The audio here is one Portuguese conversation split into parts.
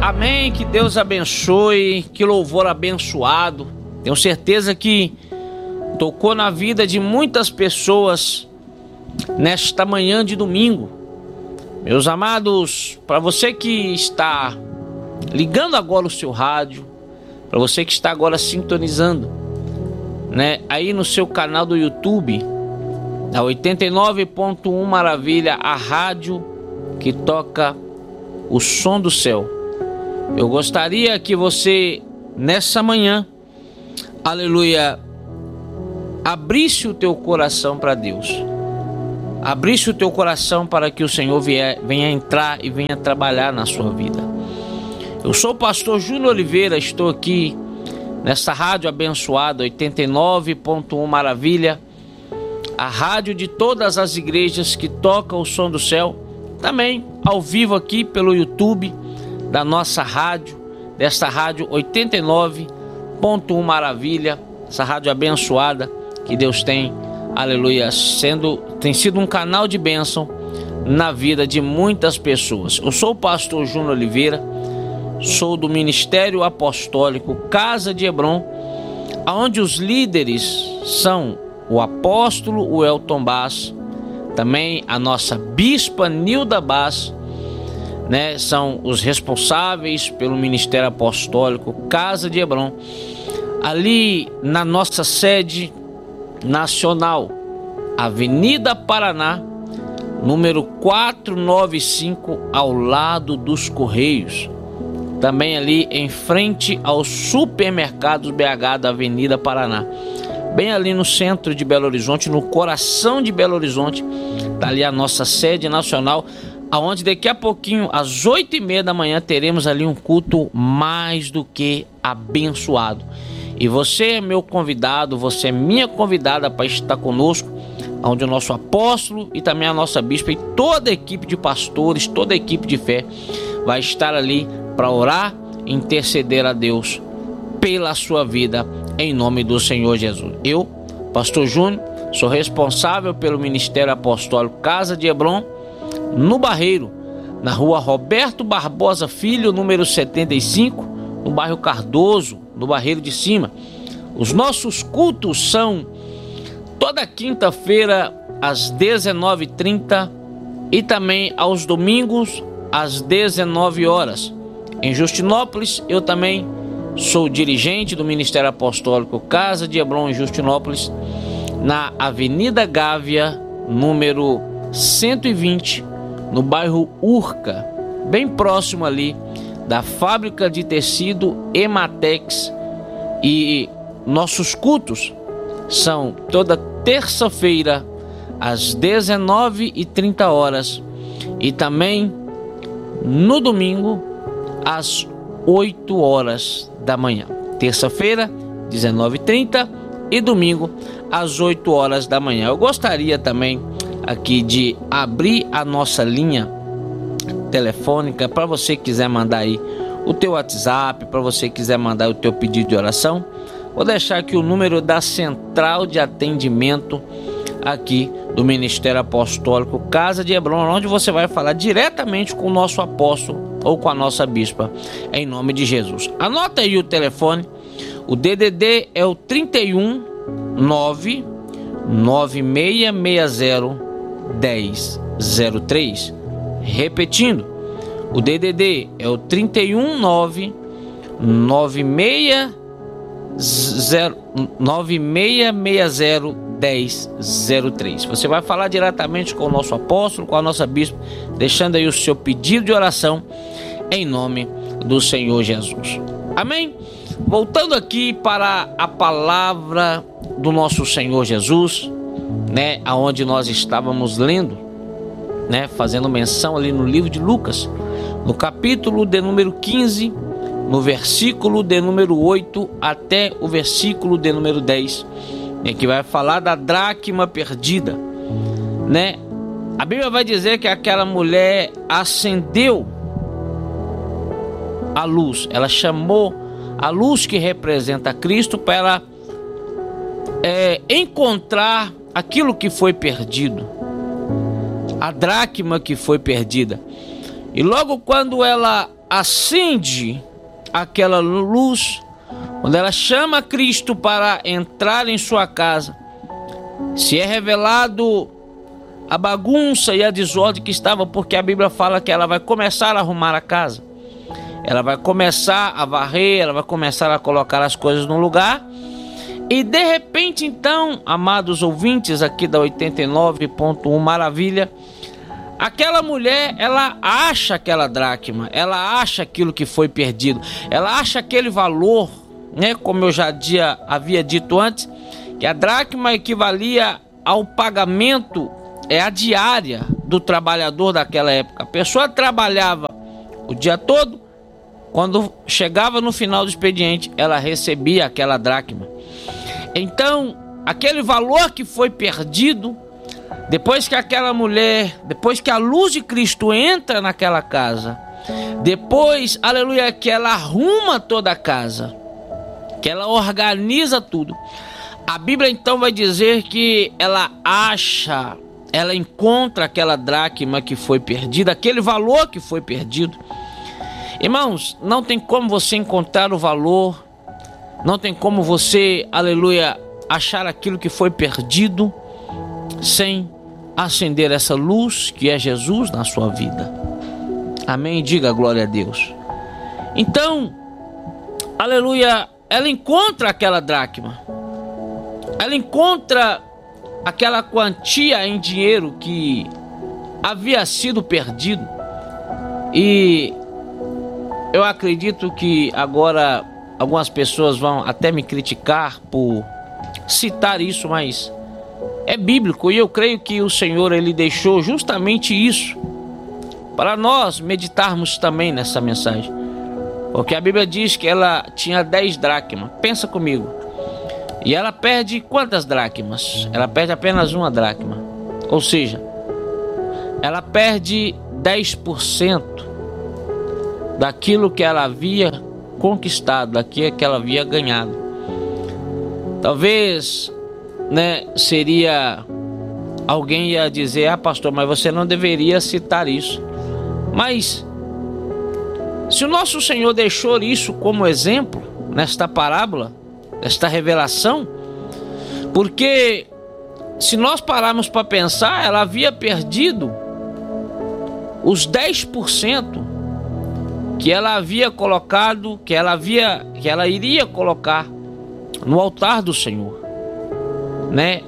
Amém, que Deus abençoe, que louvor abençoado. Tenho certeza que tocou na vida de muitas pessoas nesta manhã de domingo. Meus amados, para você que está ligando agora o seu rádio, para você que está agora sintonizando, né, aí no seu canal do YouTube, a 89.1 Maravilha, a rádio que toca o som do céu. Eu gostaria que você, nessa manhã, aleluia, abrisse o teu coração para Deus. Abrisse o teu coração para que o Senhor venha entrar e venha trabalhar na sua vida. Eu sou o pastor Júnior Oliveira, estou aqui nessa rádio abençoada 89.1 Maravilha, a rádio de todas as igrejas que tocam o som do céu, também ao vivo aqui pelo YouTube da nossa rádio, desta rádio 89.1 Maravilha, essa rádio abençoada que Deus tem, aleluia, tem sido um canal de bênção na vida de muitas pessoas. Eu sou o pastor Júnior Oliveira, sou do Ministério Apostólico Casa de Hebron, onde os líderes são o apóstolo Welton Bass, também a nossa bispa Nilda Bass, né, são os responsáveis pelo Ministério Apostólico Casa de Hebron, ali na nossa sede nacional, Avenida Paraná, número 495, ao lado dos Correios, também ali em frente aos supermercados BH da Avenida Paraná, bem ali no centro de Belo Horizonte, no coração de Belo Horizonte, está ali a nossa sede nacional, aonde daqui a pouquinho, às 8h30 da manhã, teremos ali um culto mais do que abençoado. E você é meu convidado, você é minha convidada para estar conosco, onde o nosso apóstolo e também a nossa bispa e toda a equipe de pastores, toda a equipe de fé vai estar ali para orar e interceder a Deus pela sua vida, em nome do Senhor Jesus. Eu, pastor Júnior, sou responsável pelo Ministério Apostólico Casa de Hebron, no Barreiro, na rua Roberto Barbosa Filho, número 75, no bairro Cardoso, no Barreiro de Cima. Os nossos cultos são toda quinta-feira às 19h30 e também aos domingos às 19 horas. Em Justinópolis, eu também sou dirigente do Ministério Apostólico Casa de Hebron em Justinópolis, na Avenida Gávea, número 120, no bairro Urca, bem próximo ali da fábrica de tecido Ematex. E nossos cultos são toda terça-feira às 19h30 horas e também no domingo às 8 horas da manhã. Terça-feira, 19h30 e domingo às 8 horas da manhã. Eu gostaria também aqui de abrir a nossa linha telefônica para você que quiser mandar aí o teu WhatsApp, para você que quiser mandar o teu pedido de oração. Vou deixar aqui o número da central de atendimento aqui do Ministério Apostólico Casa de Hebron, onde você vai falar diretamente com o nosso apóstolo ou com a nossa bispa, em nome de Jesus. Anota aí o telefone. O DDD é o 31 99660 1003. Repetindo, o DDD é o 31 99660 1003. Você vai falar diretamente com o nosso apóstolo, com a nossa bispa, deixando aí o seu pedido de oração em nome do Senhor Jesus. Amém? Voltando aqui para a palavra do nosso Senhor Jesus, né, aonde nós estávamos lendo, né, fazendo menção ali no livro de Lucas, no capítulo de número 15, no versículo de número 8 até o versículo de número 10, né, que vai falar da dracma perdida, né? A Bíblia vai dizer que aquela mulher acendeu a luz, ela chamou a luz que representa Cristo para ela encontrar aquilo que foi perdido, a dracma que foi perdida. E logo quando ela acende aquela luz, quando ela chama Cristo para entrar em sua casa, se é revelado a bagunça e a desordem que estava, porque a Bíblia fala que ela vai começar a arrumar a casa, ela vai começar a varrer, ela vai começar a colocar as coisas no lugar. E de repente então, amados ouvintes aqui da 89.1 Maravilha, aquela mulher, ela acha aquela dracma, ela acha aquilo que foi perdido, ela acha aquele valor, né? Como eu já havia dito antes, que a dracma equivalia ao pagamento, a diária do trabalhador daquela época. A pessoa trabalhava o dia todo, quando chegava no final do expediente, ela recebia aquela dracma. Então, aquele valor que foi perdido, depois que aquela mulher, depois que a luz de Cristo entra naquela casa, depois, aleluia, que ela arruma toda a casa, que ela organiza tudo, a Bíblia então vai dizer que ela acha, ela encontra aquela dracma que foi perdida, aquele valor que foi perdido. Irmãos, não tem como você encontrar o valor, não tem como você, aleluia, achar aquilo que foi perdido sem acender essa luz que é Jesus na sua vida. Amém? Diga glória a Deus. Então, aleluia, ela encontra aquela dracma, ela encontra aquela quantia em dinheiro que havia sido perdido. E eu acredito que agora algumas pessoas vão até me criticar por citar isso, mas é bíblico, e eu creio que o Senhor, ele deixou justamente isso para nós meditarmos também nessa mensagem. Porque a Bíblia diz que ela tinha 10 dracmas. Pensa comigo. E ela perde quantas dracmas? Ela perde apenas uma dracma. Ou seja, ela perde 10% daquilo que ela havia conquistado, daquilo que ela havia ganhado. Talvez, né, seria alguém ia dizer: ah, pastor, mas você não deveria citar isso. Mas se o nosso Senhor deixou isso como exemplo nesta parábola, nesta revelação, porque se nós pararmos para pensar, ela havia perdido os 10% que ela havia colocado, que ela iria colocar no altar do Senhor, né?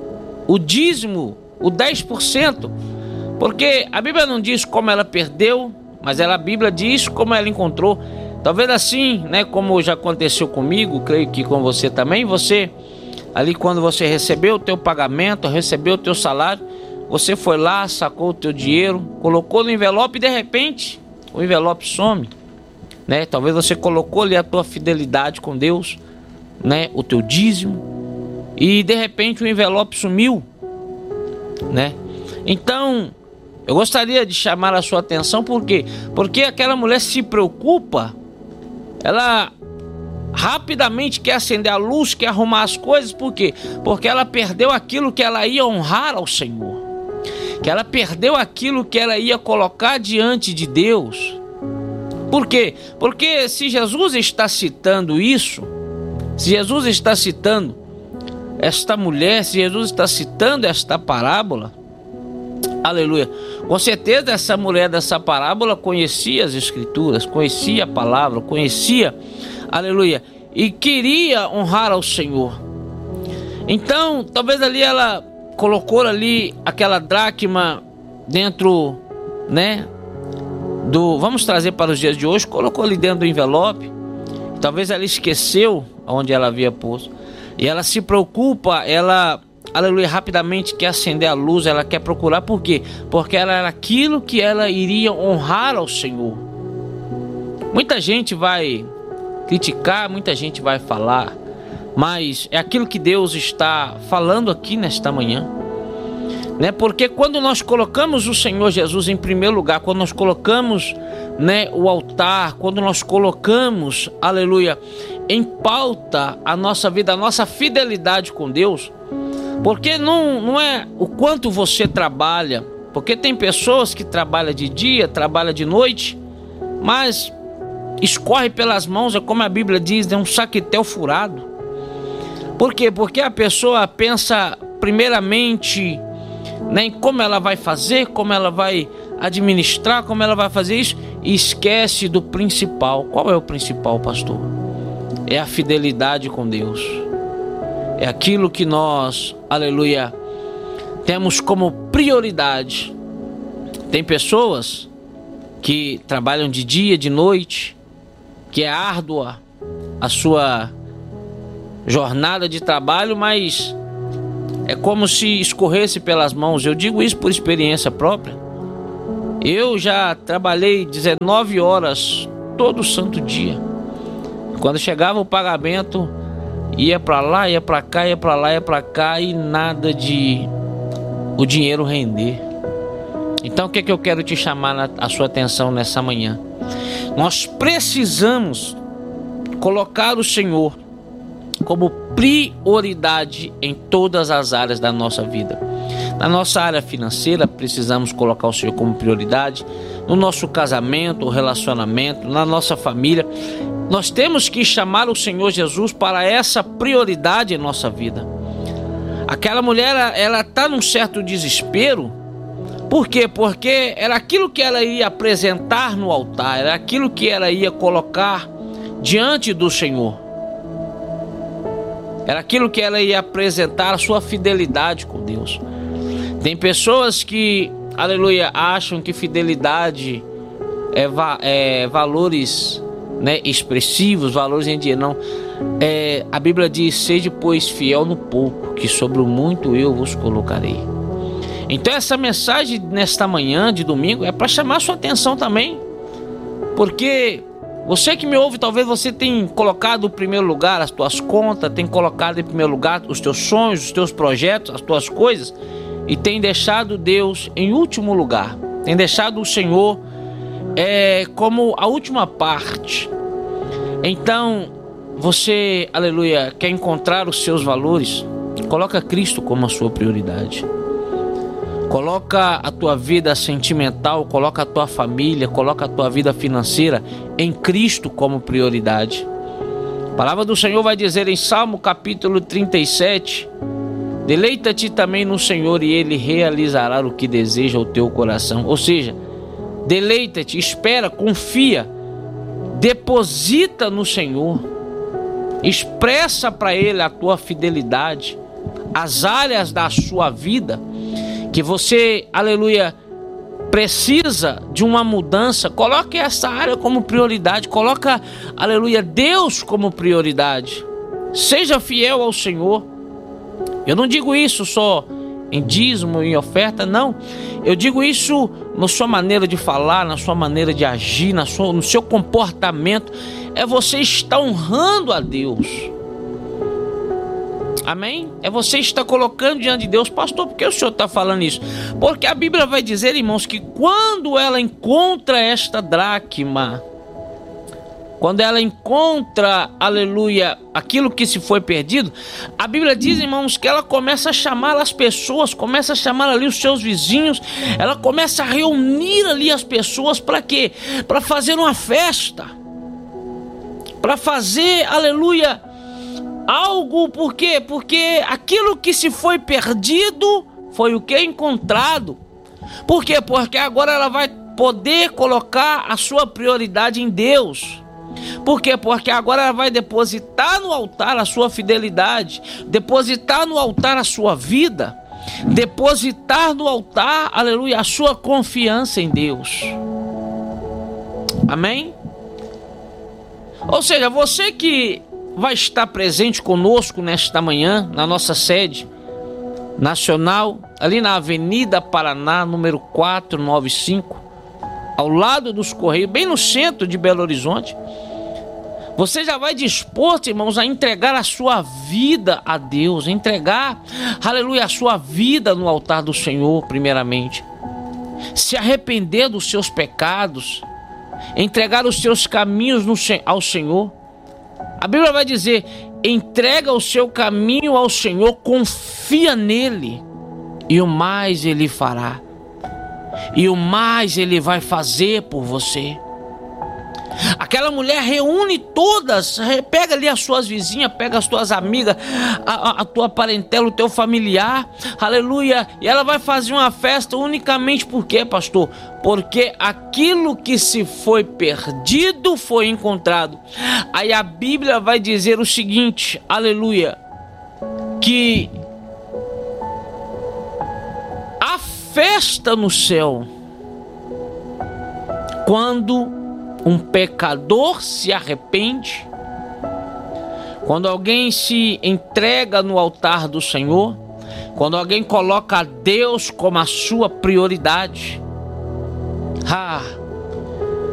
O dízimo, o 10%, porque a Bíblia não diz como ela perdeu, mas a Bíblia diz como ela encontrou. Talvez assim, né, como já aconteceu comigo, creio que com você também, você ali quando você recebeu o teu pagamento, recebeu o teu salário, você foi lá, sacou o teu dinheiro, colocou no envelope e de repente o envelope some, né? Talvez você colocou ali a tua fidelidade com Deus, né, o teu dízimo, e de repente o envelope sumiu, né? Então, eu gostaria de chamar a sua atenção, por quê? Porque aquela mulher se preocupa, ela rapidamente quer acender a luz, quer arrumar as coisas, por quê? Porque ela perdeu aquilo que ela ia honrar ao Senhor, que ela perdeu aquilo que ela ia colocar diante de Deus. Por quê? Porque se Jesus está citando isso, se Jesus está citando esta mulher, se Jesus está citando esta parábola, aleluia, com certeza essa mulher dessa parábola conhecia as Escrituras, conhecia a palavra, conhecia, aleluia, e queria honrar ao Senhor. Então, talvez ali ela colocou ali aquela dracma dentro, né, vamos trazer para os dias de hoje, colocou ali dentro do envelope. Talvez ela esqueceu onde ela havia posto, e ela se preocupa, ela, aleluia, rapidamente quer acender a luz, ela quer procurar, por quê? Porque ela era aquilo que ela iria honrar ao Senhor. Muita gente vai criticar, muita gente vai falar, mas é aquilo que Deus está falando aqui nesta manhã, né? Porque quando nós colocamos o Senhor Jesus em primeiro lugar, quando nós colocamos, né, o altar, quando nós colocamos, aleluia, em pauta a nossa vida, a nossa fidelidade com Deus, porque não é o quanto você trabalha, Porque tem pessoas que trabalham de dia, trabalham de noite, mas escorre pelas mãos, é como a Bíblia diz, é um saquetel furado. Por quê? Porque a pessoa pensa primeiramente, né, em como ela vai fazer, como ela vai administrar, como ela vai fazer isso, e esquece do principal. Qual é o principal, pastor? É a fidelidade com Deus. É aquilo que nós, aleluia, temos como prioridade. Tem pessoas que trabalham de dia, de noite, que é árdua a sua jornada de trabalho, mas é como se escorresse pelas mãos. Eu digo isso por experiência própria. Eu já trabalhei 19 horas todo santo dia. Quando chegava o pagamento, ia para lá, ia para cá, ia para lá, ia para cá, e nada de o dinheiro render. Então o que é que eu quero te chamar a sua atenção nessa manhã? Nós precisamos colocar o Senhor como prioridade em todas as áreas da nossa vida. Na nossa área financeira, precisamos colocar o Senhor como prioridade. No nosso casamento, relacionamento, na nossa família, nós temos que chamar o Senhor Jesus para essa prioridade em nossa vida. Aquela mulher, ela está num certo desespero. Por quê? Porque era aquilo que ela ia apresentar no altar, era aquilo que ela ia colocar diante do Senhor. Era aquilo que ela ia apresentar, a sua fidelidade com Deus. Tem pessoas que, aleluia, acham que fidelidade é valores, né, expressivos, valores em dinheiro. Não. A Bíblia diz: sede, pois, fiel no pouco, que sobre o muito eu vos colocarei. Então essa mensagem nesta manhã de domingo é para chamar a sua atenção também. Porque você que me ouve, talvez você tenha colocado em primeiro lugar as tuas contas, tem colocado em primeiro lugar os teus sonhos, os teus projetos, as tuas coisas, e tem deixado Deus em último lugar. Tem deixado o Senhor como a última parte. Então você, aleluia, quer encontrar os seus valores? Coloca Cristo como a sua prioridade. Coloca a tua vida sentimental, coloca a tua família, coloca a tua vida financeira em Cristo como prioridade. A palavra do Senhor vai dizer em Salmo capítulo 37: deleita-te também no Senhor e Ele realizará o que deseja o teu coração. Ou seja, deleita-te, espera, confia, deposita no Senhor, expressa para Ele a tua fidelidade, as áreas da sua vida que você, aleluia, precisa de uma mudança. Coloque essa área como prioridade. Coloca, aleluia, Deus como prioridade. Seja fiel ao Senhor. Eu não digo isso só em dízimo, em oferta, não. Eu digo isso na sua maneira de falar, na sua maneira de agir, no seu comportamento. É você estar honrando a Deus. Amém? É você estar colocando diante de Deus. Pastor, por que o senhor está falando isso? Porque a Bíblia vai dizer, irmãos, que quando ela encontra esta dracma, quando ela encontra, aleluia, aquilo que se foi perdido, a Bíblia diz, irmãos, que ela começa a chamar as pessoas, começa a chamar ali os seus vizinhos, ela começa a reunir ali as pessoas. Para quê? Para fazer uma festa, para fazer, aleluia, algo. Por quê? Porque aquilo que se foi perdido foi o que é encontrado. Por quê? Porque agora ela vai poder colocar a sua prioridade em Deus. Por quê? Porque agora ela vai depositar no altar a sua fidelidade, depositar no altar a sua vida, depositar no altar, aleluia, a sua confiança em Deus. Amém? Ou seja, você que vai estar presente conosco nesta manhã, na nossa sede nacional, ali na Avenida Paraná, número 495, ao lado dos Correios, bem no centro de Belo Horizonte. Você já vai disposto, irmãos, a entregar a sua vida a Deus, entregar, aleluia, a sua vida no altar do Senhor, primeiramente. Se arrepender dos seus pecados, entregar os seus caminhos ao Senhor. A Bíblia vai dizer: entrega o seu caminho ao Senhor, confia nele, e o mais ele fará. e o mais Ele vai fazer por você. Aquela mulher reúne todas, pega ali as suas vizinhas, pega as tuas amigas, a tua parentela, o teu familiar, aleluia, e ela vai fazer uma festa unicamente por quê, pastor? Porque aquilo que se foi perdido foi encontrado. Aí a Bíblia vai dizer o seguinte, aleluia, que a festa no céu, quando um pecador se arrepende, quando alguém se entrega no altar do Senhor, quando alguém coloca a Deus como a sua prioridade,